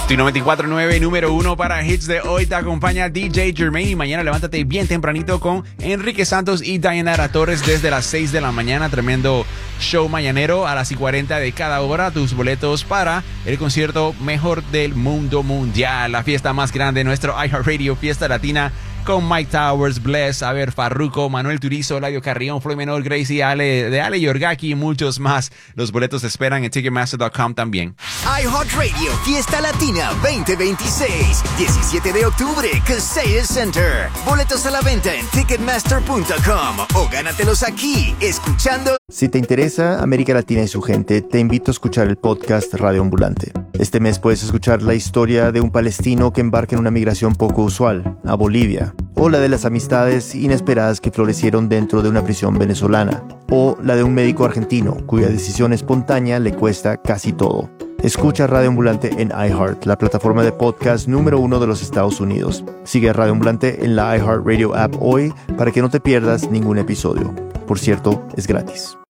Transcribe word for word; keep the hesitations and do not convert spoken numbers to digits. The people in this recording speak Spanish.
Tu noventa y cuatro punto nueve, número uno para hits de hoy. Te acompaña D J Jermaine. Y mañana levántate bien tempranito con Enrique Santos y Dayanara Torres desde las seis de la mañana. Tremendo show mañanero a las y cuarenta de cada hora. Tus boletos para el concierto mejor del mundo mundial. La fiesta más grande, nuestro iHeartRadio Fiesta Latina, con Mike Towers, Bless, a ver, Farruko, Manuel Turizo, Eladio Carrión, Floyd Menor, Gracie, Ale, de Ale Yorgaki y muchos más. Los boletos se esperan en ticketmaster punto com también. iHeartRadio Fiesta Latina veinte veintiséis, diecisiete de octubre, Kaseya Center. Boletos a la venta en ticketmaster punto com o gánatelos aquí, escuchando. Si te interesa América Latina y su gente, te invito a escuchar el podcast Radio Ambulante. Este mes puedes escuchar la historia de un palestino que embarca en una migración poco usual, a Bolivia, o la de las amistades inesperadas que florecieron dentro de una prisión venezolana, o la de un médico argentino cuya decisión espontánea le cuesta casi todo. Escucha Radio Ambulante en iHeart, la plataforma de podcast número uno de los Estados Unidos. Sigue a Radio Ambulante en la iHeartRadio app hoy para que no te pierdas ningún episodio. Por cierto, es gratis.